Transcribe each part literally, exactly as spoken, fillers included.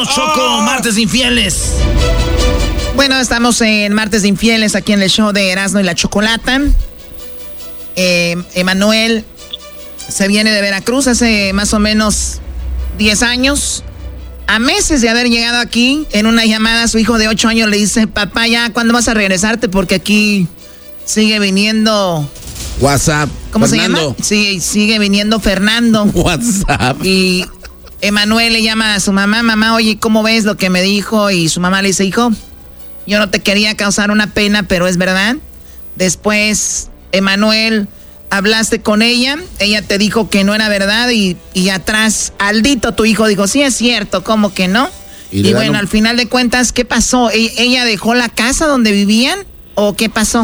Choco, martes infieles. Bueno, estamos en martes de infieles aquí en el show de Erasmo y la Chocolata. Eh, Emanuel se viene de Veracruz hace más o menos diez años. A meses de haber llegado aquí, en una llamada, su hijo de ocho años le dice: papá, ya, ¿cuándo vas a regresarte? Porque aquí sigue viniendo... WhatsApp. ¿Cómo Fernando. se llama? Sí, sigue viniendo Fernando. WhatsApp. Y Emanuel le llama a su mamá: mamá, oye, ¿cómo ves lo que me dijo? Y su mamá le dice: hijo, yo no te quería causar una pena, pero es verdad. Después, Emanuel, hablaste con ella, ella te dijo que no era verdad y, y atrás, Aldito, tu hijo, dijo: sí es cierto, ¿cómo que no? Y, y bueno, un... al final de cuentas, ¿qué pasó? ¿Ella dejó la casa donde vivían o qué pasó?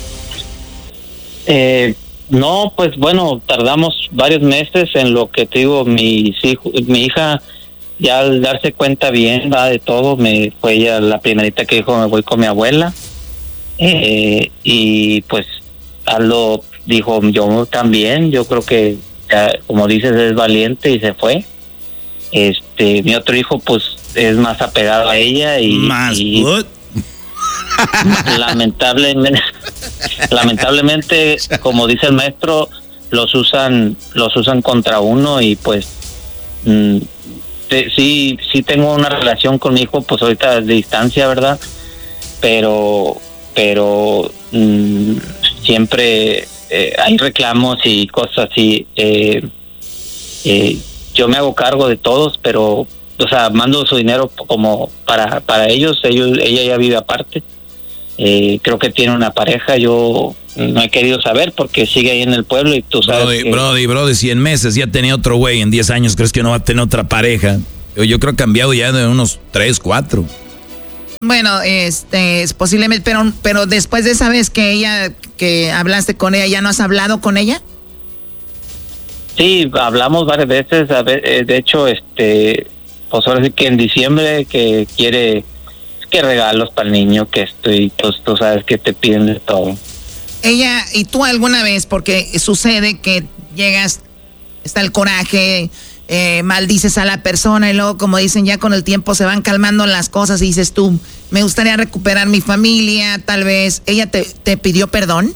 Eh, no, pues bueno, tardamos varios meses en lo que te digo, mis hijos, mi hija ya al darse cuenta bien, va de todo, me fue ella la primerita que dijo: me voy con mi abuela. Eh, y pues Aldo dijo: yo también, yo creo que ya, como dices, es valiente, y se fue. Este, mi otro hijo pues es más apegado a ella y, más y lamentablemente lamentablemente como dice el maestro, los usan los usan contra uno y pues mm, te, sí sí tengo una relación con mi hijo, pues ahorita de distancia, verdad, pero pero mmm, siempre eh, hay reclamos y cosas así. eh, eh, yo me hago cargo de todos, pero o sea, mando su dinero como para para ellos, ellos ella ya vive aparte. Eh, creo que tiene una pareja, yo no he querido saber porque sigue ahí en el pueblo y tú sabes Brody, que... Brody, Brody, si en meses ya tenía otro güey, en diez años, ¿crees que no va a tener otra pareja? Yo, yo creo que ha cambiado ya de unos tres, cuatro. Bueno, este, es posiblemente, pero, pero después de esa vez que ella, que hablaste con ella, ¿ya no has hablado con ella? Sí, hablamos varias veces, a ver, de hecho, este, pues ahora sí que en diciembre que quiere... que regalos para el niño, que estoy, pues tú sabes que te piden de todo. Ella, y tú alguna vez, porque sucede que llegas, está el coraje, eh, maldices a la persona y luego, como dicen, ya con el tiempo se van calmando las cosas y dices tú: me gustaría recuperar mi familia, tal vez. ¿Ella te, te pidió perdón?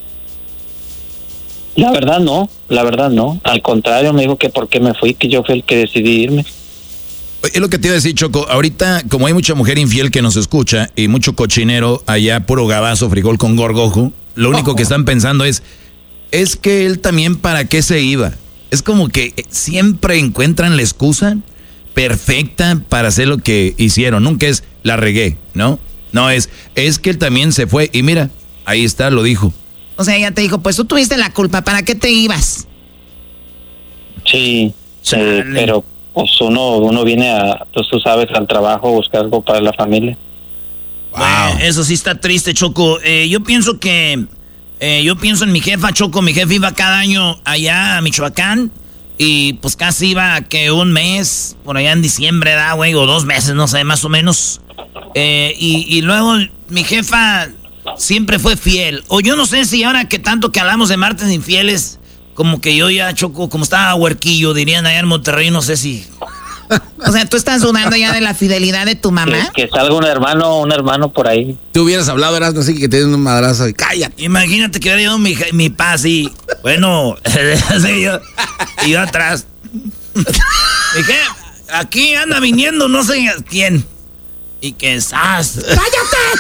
La verdad no, la verdad no. Al contrario, me dijo que por qué me fui, que yo fui el que decidí irme. Es lo que te iba a decir, Choco. Ahorita, como hay mucha mujer infiel que nos escucha y mucho cochinero allá, puro gabazo, frijol con gorgojo, lo único oh. que están pensando es, es que él también, ¿para qué se iba? Es como que siempre encuentran la excusa perfecta para hacer lo que hicieron. Nunca es la regué, ¿no? No es, es que él también se fue. Y mira, ahí está, lo dijo. O sea, ella te dijo: pues tú tuviste la culpa, ¿para qué te ibas? Sí, eh, pero... pues uno uno viene a, pues tú sabes, al trabajo a buscar algo para la familia. Wow. Eh, eso sí está triste, Choco. Eh, yo pienso que, eh, yo pienso en mi jefa, Choco. Mi jefa iba cada año allá a Michoacán y pues casi iba que un mes, por allá en diciembre, ¿da, güey? O dos meses, no sé, más o menos. Eh, y, y luego mi jefa siempre fue fiel. O yo no sé si ahora que tanto que hablamos de martes infieles... como que yo ya, Choco, como estaba huerquillo, dirían allá en Monterrey, no sé si... O sea, ¿tú estás dudando ya de la fidelidad de tu mamá? Que, que salga un hermano, un hermano por ahí. Tú hubieras hablado, eras así que te den un madrazo y cállate. Imagínate que hubiera llegado mi, mi pa así, bueno, así yo, y yo atrás. Dije, aquí anda viniendo no sé quién. Y que ¡zas! ¡Cállate!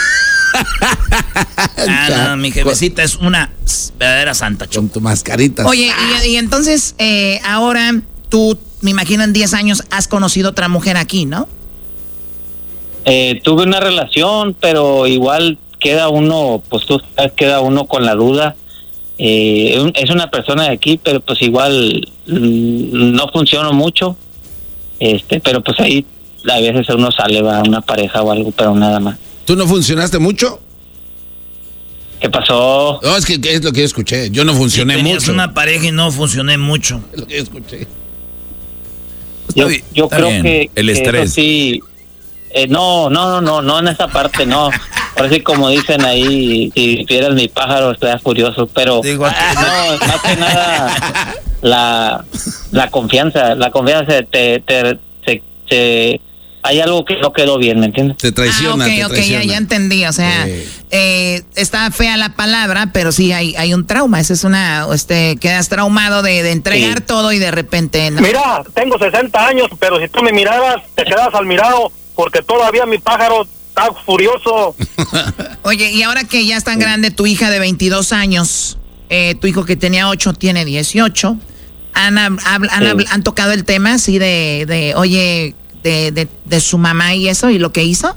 Ah, no, mi jefecita es una verdadera santa, Choco. Con tu mascarita. Oye, y, y entonces, eh, ahora tú, me imagino en diez años, has conocido otra mujer aquí, ¿no? Eh, tuve una relación, pero igual queda uno, pues tú sabes, queda uno con la duda. Eh, es una persona de aquí, pero pues igual mmm, no funciona mucho. Este, pero pues ahí a veces uno sale, va a una pareja o algo, pero nada más. ¿Tú no funcionaste mucho? ¿Qué pasó? No, es que es lo que yo escuché. Yo no funcioné sí, mucho. una pareja y no funcioné mucho. Es lo que yo escuché. Yo, yo creo bien. que el que estrés. Eso sí, eh, no, no, no, no, no en esa parte, no. Ahora sí, como dicen ahí, si vieras mi pájaro estaría furioso, pero Digo, no, más que nada la la confianza, la confianza te te te, te hay algo que no quedó bien, ¿me entiendes? Te traiciona, ah, ok, te ok, traiciona. ya, ya entendí, o sea, Sí. eh, está fea la palabra, pero sí hay, hay un trauma, ese es una, este, quedas traumado de, de entregar Sí. todo y de repente, ¿no? Mira, tengo sesenta años, pero si tú me miraras, te quedas al mirado, porque todavía mi pájaro está furioso. Oye, y ahora que ya es tan grande tu hija de veintidós años, eh, tu hijo que tenía ocho tiene dieciocho, ¿han, hab- hab- han, Sí. hab- han tocado el tema así de, de oye, de, de, de su mamá y eso y lo que hizo?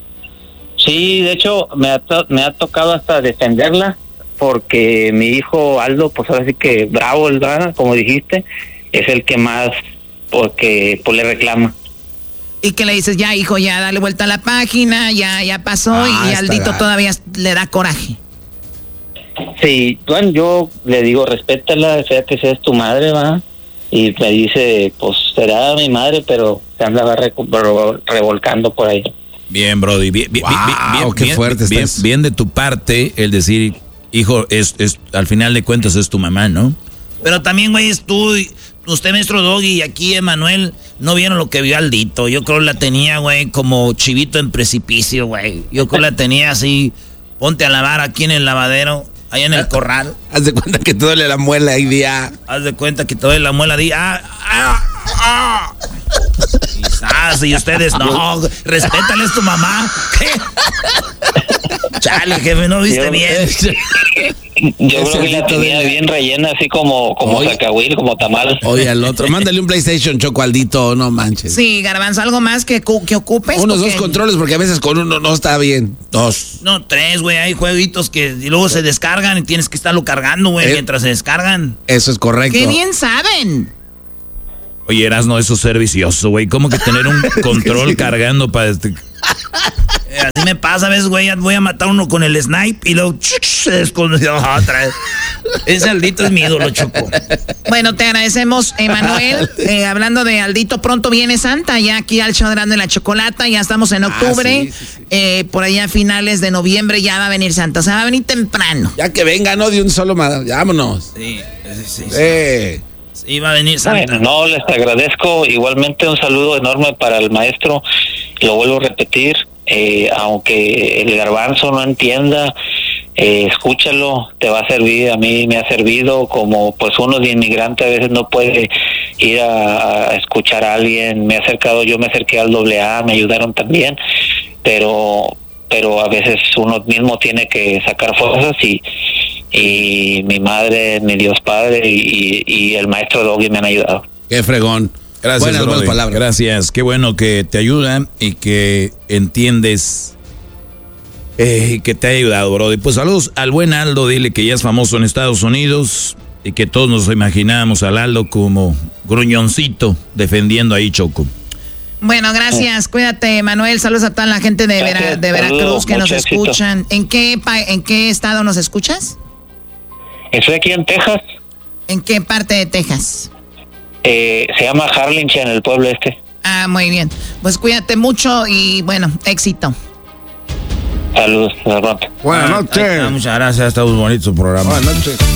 Sí, de hecho, me ha, to- me ha tocado hasta defenderla, porque mi hijo Aldo, pues ahora sí que bravo, ¿verdad? Como dijiste, es el que más, porque pues le reclama. Y que le dices, ya hijo, ya dale vuelta a la página, ya, ya pasó, Ah, y está Aldito gacho. todavía le da coraje. Sí, bueno, yo le digo, respétala, sea que seas tu madre, ¿va? Y me dice, pues será mi madre, pero se andaba recu- re- revolcando por ahí. Bien, Brody. Bien, bien, Wow, bien, bien, qué bien, fuerte bien, estás. bien de tu parte el decir, hijo, es, es, al final de cuentas es tu mamá, ¿no? Pero también, güey, es tú, y- usted, maestro Doggy, y aquí Emanuel, no vieron lo que vio Aldito. Yo creo que la tenía, güey, como chivito en precipicio, güey. Yo creo que la tenía así, ponte a lavar aquí en el lavadero, allá en el corral. Haz de cuenta que te duele la muela y día. Haz de cuenta que te doy la muela de... Ah, ah, ah. Quizás, y ustedes, no, respétale a tu mamá. ¿Qué? Chale, jefe, no viste Yo- bien. Yo Ese creo que la Aldito tenía de- bien rellena, así como, como Oye. zacahuil, como tamal. Oye, al otro, mándale un PlayStation Choco Aldito, no manches. Sí, Garbanzo, ¿algo más que, cu- que ocupes? Unos dos Porque- controles, porque a veces con uno no está bien. Dos. No, tres, güey, hay jueguitos que y luego se descargan y tienes que estarlo cargando, güey, Eh. mientras se descargan. Eso es correcto. ¡Qué bien saben! Oye, Erasno, eso es ser vicioso, güey. ¿Cómo que tener un control cargando para... Este... Eh, así me pasa, a veces, güey, ya voy a matar uno con el snipe y luego chuch, se desconoció otra vez. Ese Aldito es mi ídolo, Choco. Bueno, te agradecemos, Emanuel. Eh, hablando de Aldito, pronto viene Santa, ya aquí al show de la chocolata, ya estamos en octubre. sí, sí, sí. Eh, por allá a finales de noviembre ya va a venir Santa, o sea, va a venir temprano. Ya que venga, no de un solo más. Vámonos. Sí, sí, sí. sí. Eh. Sí, va a venir Santa. Bueno, no, les agradezco. Igualmente un saludo enorme para el maestro. Lo vuelvo a repetir. Eh, aunque el garbanzo no entienda, eh, escúchalo, te va a servir. A mí me ha servido, como pues uno de inmigrante a veces no puede ir a, a escuchar a alguien. Me he acercado, yo me acerqué al doble A, me ayudaron también, pero pero a veces uno mismo tiene que sacar fuerzas, y y mi madre, mi Dios Padre y, y el maestro Doggy me han ayudado. Qué fregón. Gracias, Buenas, Brody. buenas palabras. Gracias. Qué bueno que te ayuda y que entiendes eh, que te ha ayudado, Brody. Pues saludos al buen Aldo. Dile que ya es famoso en Estados Unidos y que todos nos imaginábamos al Aldo como gruñoncito defendiendo ahí, Choco. Bueno, gracias, cuídate, Manuel. Saludos a toda la gente de, Vera- Gracias, de Veracruz saludos, que nos mucho éxito. escuchan. ¿En qué, pa- ¿En qué estado nos escuchas? Estoy aquí en Texas, ¿En qué parte de Texas? eh, se llama Harlingen, el pueblo este. Ah, muy bien. Pues cuídate mucho y bueno, éxito. Saludos, hasta pronto. Buenas Ah, ahí está, noches. muchas gracias, está muy bonito su programa. Buenas noches.